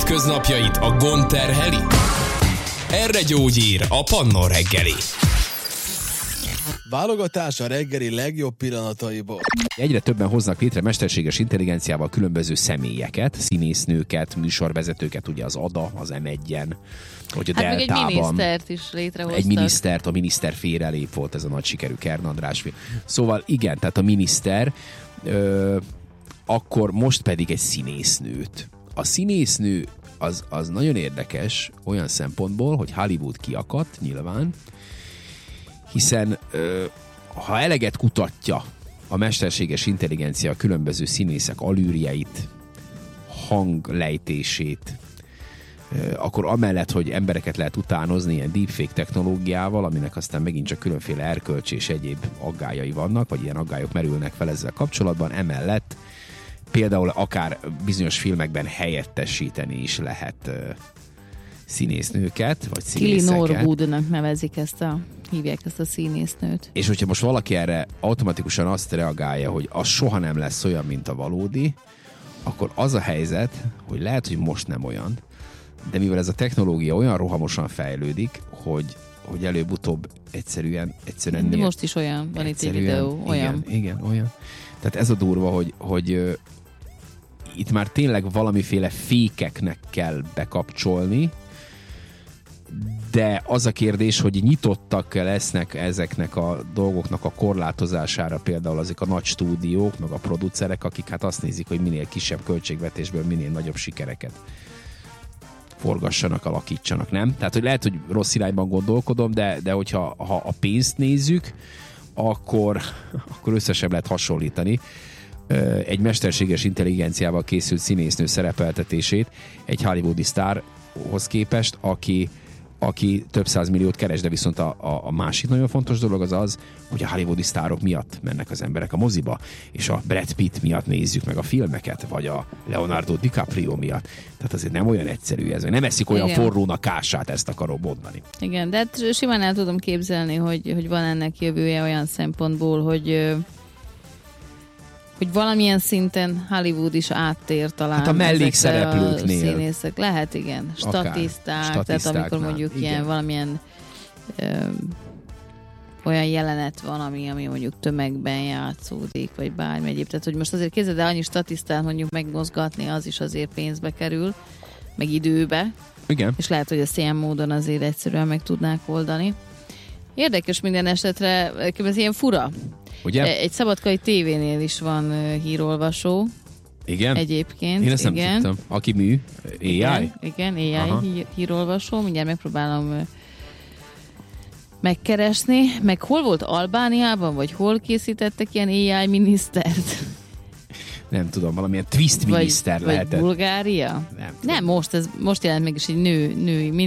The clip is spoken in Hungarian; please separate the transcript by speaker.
Speaker 1: hétköznapjait a gond terheli? Erre gyógyír a Pannon reggeli.
Speaker 2: Válogatás a reggeli legjobb pillanataiból.
Speaker 3: Egyre többen hoznak létre mesterséges intelligenciával különböző személyeket, színésznőket, műsorvezetőket, ugye az ADA, az M1-en, hogy a
Speaker 4: hát
Speaker 3: Deltában.
Speaker 4: meg egy minisztert is létrehoztak.
Speaker 3: Egy minisztert, a miniszter félrelép volt ez a nagy sikerű Kern András film. Szóval igen, tehát a miniszter, akkor most pedig egy színésznőt. A színésznő az nagyon érdekes olyan szempontból, hogy Hollywood kiakadt nyilván, hiszen ha eleget kutatja a mesterséges intelligencia a különböző színészek allűrjeit, hanglejtését, akkor amellett, hogy embereket lehet utánozni ilyen deepfake technológiával, aminek aztán megint csak különféle erkölcsi és egyéb aggályai vannak, vagy ilyen aggályok merülnek fel ezzel kapcsolatban, emellett például akár bizonyos filmekben helyettesíteni is lehet színésznőket, vagy színészeket.
Speaker 4: Kelly Norwoodnak nevezik hívják ezt a színésznőt.
Speaker 3: És hogyha most valaki erre automatikusan azt reagálja, hogy az soha nem lesz olyan, mint a valódi, akkor az a helyzet, hogy lehet, hogy most nem olyan, de mivel ez a technológia olyan rohamosan fejlődik, hogy előbb-utóbb egyszerűen
Speaker 4: de most is olyan, van itt egy videó, olyan.
Speaker 3: Igen, olyan. Tehát ez a durva, hogy itt már tényleg valamiféle fékeknek kell bekapcsolni, de az a kérdés, hogy nyitottak lesznek ezeknek a dolgoknak a korlátozására, például azok a nagy stúdiók, meg a producerek, akik hát azt nézik, hogy minél kisebb költségvetésből minél nagyobb sikereket forgassanak, alakítsanak, nem? Tehát, hogy lehet, hogy rossz irányban gondolkodom, de hogyha a pénzt nézzük, akkor összesen lehet hasonlítani egy mesterséges intelligenciával készült színésznő szerepeltetését egy hollywoodi sztárhoz képest, aki több 100 milliót keres, de viszont a másik nagyon fontos dolog az, hogy a hollywoodi sztárok miatt mennek az emberek a moziba, és a Brad Pitt miatt nézzük meg a filmeket, vagy a Leonardo DiCaprio miatt. Tehát azért nem olyan egyszerű ez, nem eszik olyan forrónak ását, ezt akarom mondani.
Speaker 4: Igen, de hát simán el tudom képzelni, hogy van ennek jövője olyan szempontból, hogy valamilyen szinten Hollywood is áttér talán.
Speaker 3: Hát a mellékszereplőknél.
Speaker 4: Színészek. Lehet, igen. Statiszták, tehát amikor mondjuk igen. Ilyen valamilyen olyan jelenet van, ami mondjuk tömegben játszódik, vagy bármi egyéb. Tehát, hogy most azért képzeld, de annyi statisztát mondjuk megmozgatni, az is azért pénzbe kerül, meg időbe.
Speaker 3: Igen.
Speaker 4: És lehet, hogy ezt ilyen módon azért egyszerűen meg tudnák oldani. Érdekes minden esetre, ez ilyen fura.
Speaker 3: Ugye?
Speaker 4: Egy szabadkai tévénél is van hírolvasó.
Speaker 3: Igen?
Speaker 4: Egyébként.
Speaker 3: Én ezt nem tudtam. Aki mű? AI?
Speaker 4: Igen, AI hírolvasó. Mindjárt megpróbálom megkeresni. Meg hol volt Albániában, vagy hol készítettek ilyen AI minisztert?
Speaker 3: Nem tudom, valamilyen twist miniszter lehetett.
Speaker 4: Vagy Bulgária?
Speaker 3: Nem,
Speaker 4: most jelent mégis egy női